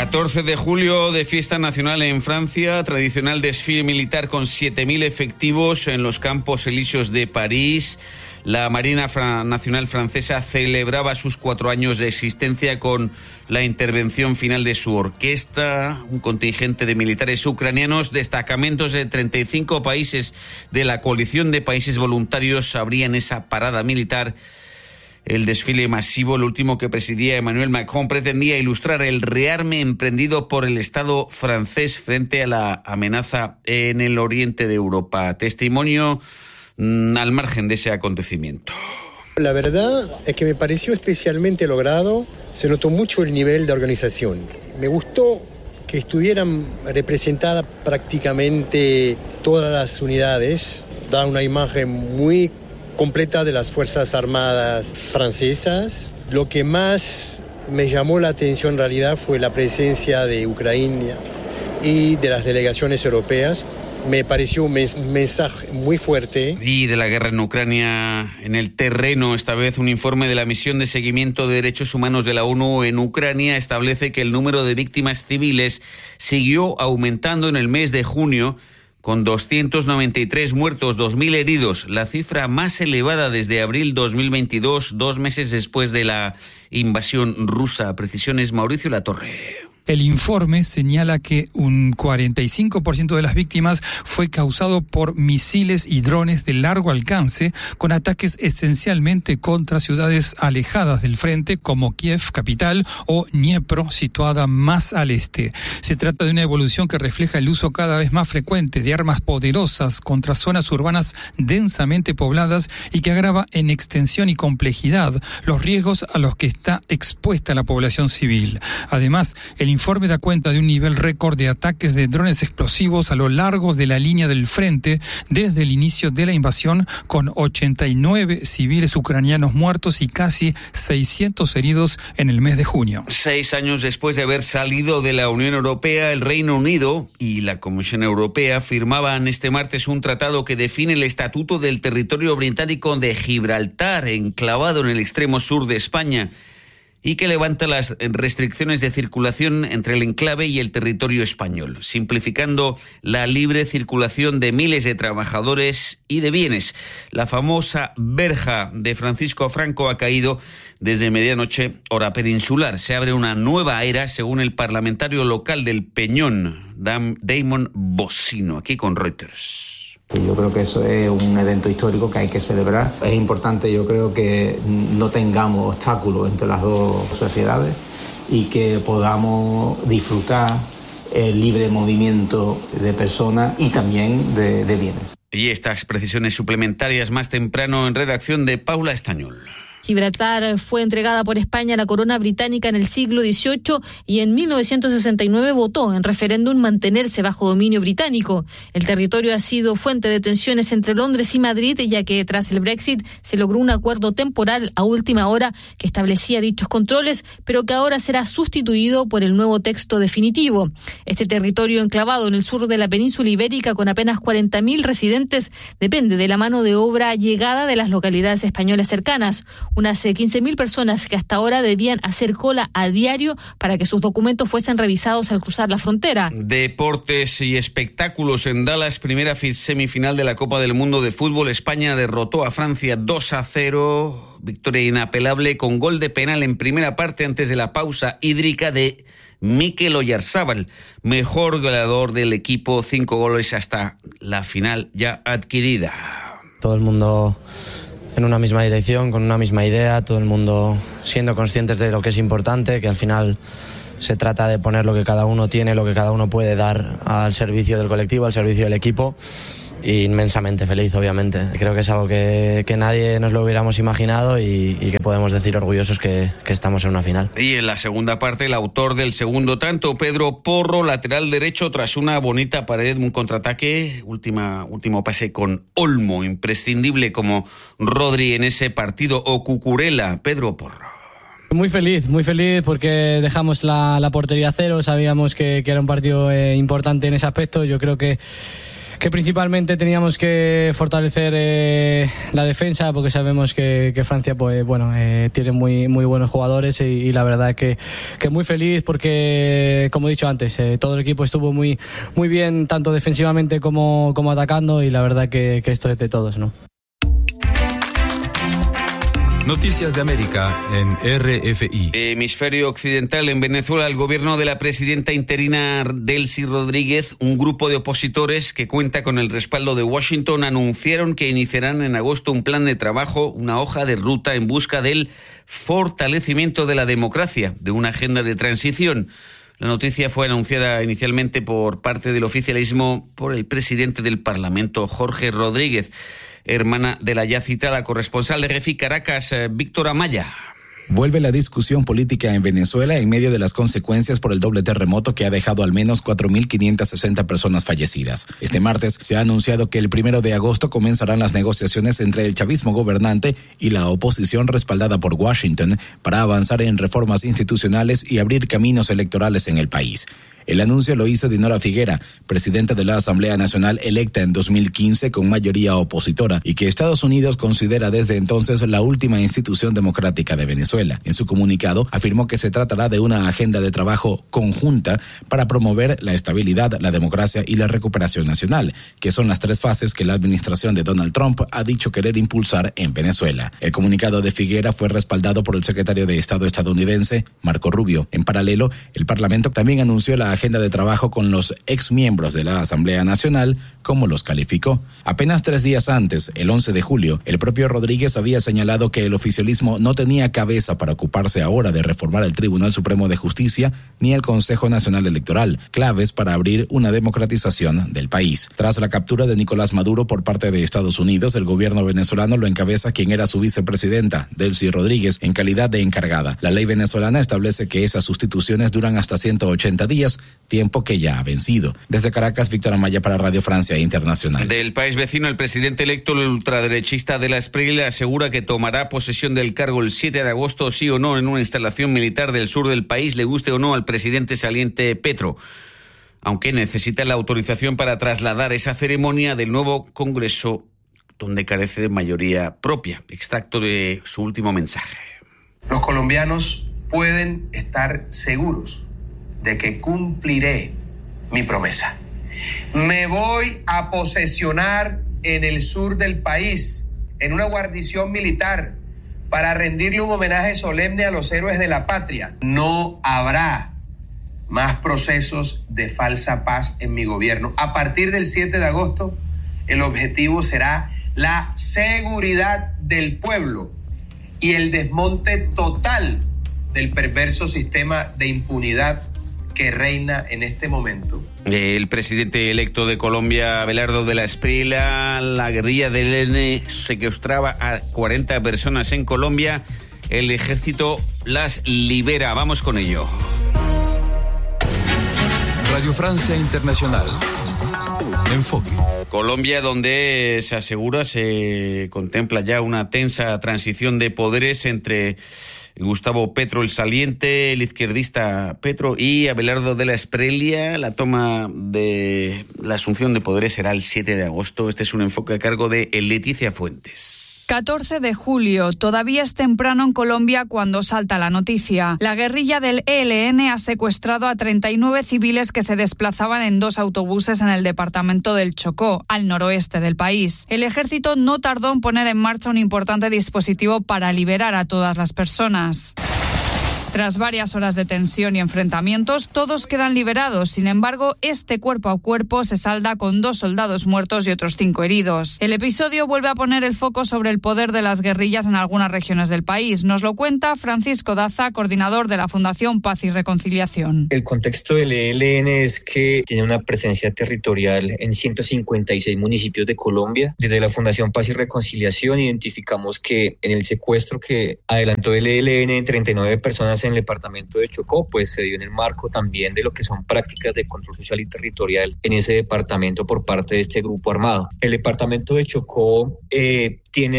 14 de julio de fiesta nacional en Francia, tradicional desfile militar con 7.000 efectivos en los Campos Elíseos de París. La Marina Nacional Francesa celebraba sus 4 años de existencia con la intervención final de su orquesta, un contingente de militares ucranianos, destacamentos de 35 países de la coalición de países voluntarios abrían esa parada militar. El desfile masivo, el último que presidía Emmanuel Macron, pretendía ilustrar el rearme emprendido por el Estado francés frente a la amenaza en el oriente de Europa. Testimonio al margen de ese acontecimiento. La verdad es que me pareció especialmente logrado, se notó mucho el nivel de organización. Me gustó que estuvieran representadas prácticamente todas las unidades, da una imagen muy completa de las Fuerzas Armadas francesas. Lo que más me llamó la atención en realidad fue la presencia de Ucrania y de las delegaciones europeas. Me pareció un mensaje muy fuerte. Y de la guerra en Ucrania en el terreno, esta vez un informe de la misión de seguimiento de derechos humanos de la ONU en Ucrania establece que el número de víctimas civiles siguió aumentando en el mes de junio, con 293 muertos, 2.000 heridos, la cifra más elevada desde abril 2022, 2 meses después de la invasión rusa. Precisiones, Mauricio Latorre. El informe señala que un 45% de las víctimas fue causado por misiles y drones de largo alcance, con ataques esencialmente contra ciudades alejadas del frente como Kiev, capital, o Dniepro, situada más al este. Se trata de una evolución que refleja el uso cada vez más frecuente de armas poderosas contra zonas urbanas densamente pobladas y que agrava en extensión y complejidad los riesgos a los que está expuesta la población civil. Además, el informe da cuenta de un nivel récord de ataques de drones explosivos a lo largo de la línea del frente desde el inicio de la invasión, con 89 civiles ucranianos muertos y casi 600 heridos en el mes de junio. 6 años después de haber salido de la Unión Europea, el Reino Unido y la Comisión Europea firmaban este martes un tratado que define el estatuto del territorio británico de Gibraltar, enclavado en el extremo sur de España, y que levanta las restricciones de circulación entre el enclave y el territorio español, simplificando la libre circulación de miles de trabajadores y de bienes. La famosa verja de Francisco Franco ha caído desde medianoche, hora peninsular. Se abre una nueva era, según el parlamentario local del Peñón, Damon Bocino, aquí con Reuters. Yo creo que eso es un evento histórico que hay que celebrar. Es importante, yo creo, que no tengamos obstáculos entre las dos sociedades y que podamos disfrutar el libre movimiento de personas y también de bienes. Y estas precisiones suplementarias más temprano en redacción de Paula Estañol. Gibraltar fue entregada por España a la corona británica en el siglo XVIII y en 1969 votó en referéndum mantenerse bajo dominio británico. El territorio ha sido fuente de tensiones entre Londres y Madrid, ya que tras el Brexit se logró un acuerdo temporal a última hora que establecía dichos controles, pero que ahora será sustituido por el nuevo texto definitivo. Este territorio enclavado en el sur de la península ibérica, con apenas 40.000 residentes, depende de la mano de obra llegada de las localidades españolas cercanas. Unas 15.000 personas que hasta ahora debían hacer cola a diario para que sus documentos fuesen revisados al cruzar la frontera. Deportes y espectáculos en Dallas, primera semifinal de la Copa del Mundo de Fútbol. España derrotó a Francia 2-0, victoria inapelable con gol de penal en primera parte antes de la pausa hídrica de Mikel Oyarzábal, mejor goleador del equipo, 5 goles hasta la final ya adquirida. Todo el mundo en una misma dirección, con una misma idea, todo el mundo siendo conscientes de lo que es importante, que al final se trata de poner lo que cada uno tiene, lo que cada uno puede dar al servicio del colectivo, al servicio del equipo. Y inmensamente feliz, obviamente. Creo que es algo que nadie nos lo hubiéramos imaginado y que podemos decir orgullosos que estamos en una final. Y en la segunda parte, el autor del segundo tanto, Pedro Porro, lateral derecho, tras una bonita pared, un contraataque, último pase con Olmo, imprescindible como Rodri en ese partido, o Cucurella. Pedro Porro. Muy feliz porque dejamos la portería a cero, sabíamos que era un partido importante en ese aspecto. Yo creo que principalmente teníamos que fortalecer la defensa, porque sabemos que Francia pues bueno tiene muy buenos jugadores y la verdad que muy feliz porque, como he dicho antes, todo el equipo estuvo muy bien, tanto defensivamente como atacando, y la verdad que esto es de todos, ¿no? Noticias de América en RFI. Hemisferio occidental. En Venezuela, el gobierno de la presidenta interina Delcy Rodríguez, un grupo de opositores que cuenta con el respaldo de Washington, anunciaron que iniciarán en agosto un plan de trabajo, una hoja de ruta en busca del fortalecimiento de la democracia, de una agenda de transición. La noticia fue anunciada inicialmente por parte del oficialismo por el presidente del Parlamento, Jorge Rodríguez, hermana de la ya citada corresponsal de RFI Caracas, Víctor Amaya. Vuelve la discusión política en Venezuela en medio de las consecuencias por el doble terremoto que ha dejado al menos 4.560 personas fallecidas. Este martes se ha anunciado que el 1 de agosto comenzarán las negociaciones entre el chavismo gobernante y la oposición respaldada por Washington para avanzar en reformas institucionales y abrir caminos electorales en el país. El anuncio lo hizo Dinora Figuera, presidenta de la Asamblea Nacional electa en 2015 con mayoría opositora y que Estados Unidos considera desde entonces la última institución democrática de Venezuela. En su comunicado afirmó que se tratará de una agenda de trabajo conjunta para promover la estabilidad, la democracia y la recuperación nacional, que son las 3 fases que la administración de Donald Trump ha dicho querer impulsar en Venezuela. El comunicado de Figuera fue respaldado por el secretario de Estado estadounidense, Marco Rubio. En paralelo, el Parlamento también anunció la agenda de trabajo con los exmiembros de la Asamblea Nacional, como los calificó. Apenas 3 días antes, el 11 de julio, el propio Rodríguez había señalado que el oficialismo no tenía cabeza para ocuparse ahora de reformar el Tribunal Supremo de Justicia ni el Consejo Nacional Electoral, claves para abrir una democratización del país. Tras la captura de Nicolás Maduro por parte de Estados Unidos, el gobierno venezolano lo encabeza quien era su vicepresidenta, Delcy Rodríguez, en calidad de encargada. La ley venezolana establece que esas sustituciones duran hasta 180 días, tiempo que ya ha vencido. Desde Caracas, Víctor Amaya para Radio Francia Internacional. Del país vecino, el presidente electo, el ultraderechista de la Espriella, asegura que tomará posesión del cargo el 7 de agosto, sí o no, en una instalación militar del sur del país, le guste o no al presidente saliente Petro, aunque necesita la autorización para trasladar esa ceremonia del nuevo Congreso, donde carece de mayoría propia. Extracto de su último mensaje. Los colombianos pueden estar seguros de que cumpliré mi promesa. Me voy a posesionar en el sur del país, en una guarnición militar, para rendirle un homenaje solemne a los héroes de la patria. No habrá más procesos de falsa paz en mi gobierno. A partir del 7 de agosto, el objetivo será la seguridad del pueblo y el desmonte total del perverso sistema de impunidad que reina en este momento. El presidente electo de Colombia, Abelardo de la Espriella, la guerrilla del ELN secuestraba a 40 personas en Colombia. El ejército las libera. Vamos con ello. Radio Francia Internacional. Enfoque. Colombia, donde se contempla ya una tensa transición de poderes entre Gustavo Petro, el saliente, el izquierdista Petro, y Abelardo de la Espriella. La toma de la asunción de poderes será el 7 de agosto. Este es un enfoque a cargo de Leticia Fuentes. 14 de julio. Todavía es temprano en Colombia cuando salta la noticia. La guerrilla del ELN ha secuestrado a 39 civiles que se desplazaban en 2 autobuses en el departamento del Chocó, al noroeste del país. El ejército no tardó en poner en marcha un importante dispositivo para liberar a todas las personas. Tras varias horas de tensión y enfrentamientos, todos quedan liberados. Sin embargo, este cuerpo a cuerpo se salda con 2 soldados muertos y otros 5 heridos. El episodio vuelve a poner el foco sobre el poder de las guerrillas en algunas regiones del país. Nos lo cuenta Francisco Daza, coordinador de la Fundación Paz y Reconciliación. El contexto del ELN es que tiene una presencia territorial en 156 municipios de Colombia. Desde la Fundación Paz y Reconciliación identificamos que en el secuestro que adelantó el ELN en 39 personas en el departamento de Chocó, pues se dio en el marco también de lo que son prácticas de control social y territorial en ese departamento por parte de este grupo armado. El departamento de Chocó tiene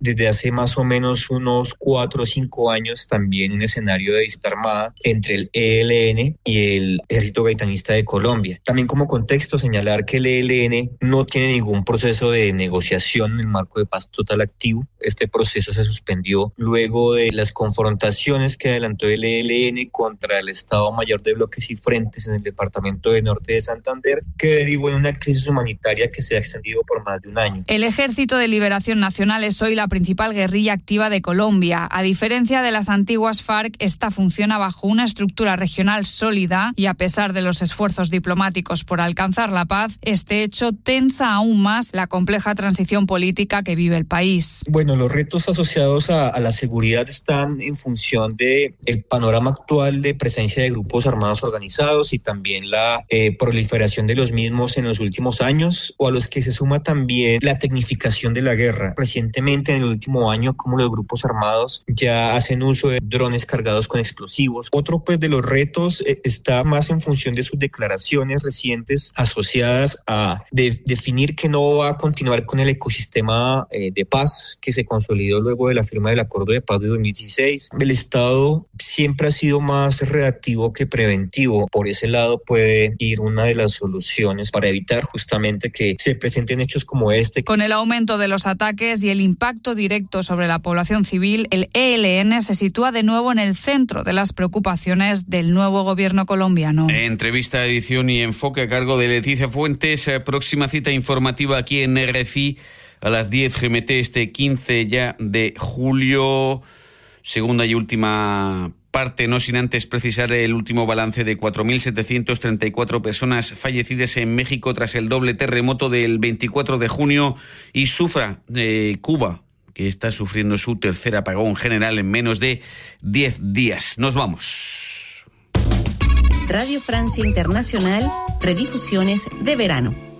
desde hace más o menos unos 4 o 5 años también un escenario de disputa armada entre el ELN y el Ejército Gaitanista de Colombia. También como contexto señalar que el ELN no tiene ningún proceso de negociación en el marco de paz total activo. Este proceso se suspendió luego de las confrontaciones que adelantó el ELN contra el Estado Mayor de Bloques y Frentes en el departamento de Norte de Santander, que derivó en una crisis humanitaria que se ha extendido por más de un año. El Ejército de Liberación Nacional es hoy la principal guerrilla activa de Colombia. A diferencia de las antiguas FARC, esta funciona bajo una estructura regional sólida y a pesar de los esfuerzos diplomáticos por alcanzar la paz, este hecho tensa aún más la compleja transición política que vive el país. Bueno, los retos asociados a la seguridad están en función de el panorama actual de presencia de grupos armados organizados y también la proliferación de los mismos en los últimos años, o a los que se suma también la tecnificación de la guerra. Recientemente, en el último año, como los grupos armados ya hacen uso de drones cargados con explosivos. Otro de los retos está más en función de sus declaraciones recientes asociadas a definir que no va a continuar con el ecosistema de paz que se consolidó luego de la firma del Acuerdo de Paz de 2016. El Estado siempre ha sido más reactivo que preventivo. Por ese lado puede ir una de las soluciones para evitar justamente que se presenten hechos como este. Con el aumento de los ataques y el impacto directo sobre la población civil, el ELN se sitúa de nuevo en el centro de las preocupaciones del nuevo gobierno colombiano. Entrevista, edición y enfoque a cargo de Leticia Fuentes. Próxima cita informativa aquí en RFI a las 10 GMT este 15 ya de julio. Segunda y última parte, no sin antes precisar el último balance de 4.734 personas fallecidas en México tras el doble terremoto del 24 de junio y sufra Cuba, que está sufriendo su tercer apagón general en menos de 10 días. Nos vamos. Radio Francia Internacional, redifusiones de verano.